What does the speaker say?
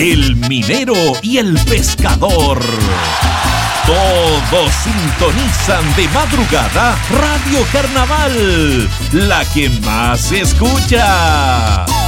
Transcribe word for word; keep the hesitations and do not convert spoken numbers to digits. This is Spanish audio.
el minero y el pescador. Todos sintonizan de madrugada Radio Carnaval, la que más se escucha.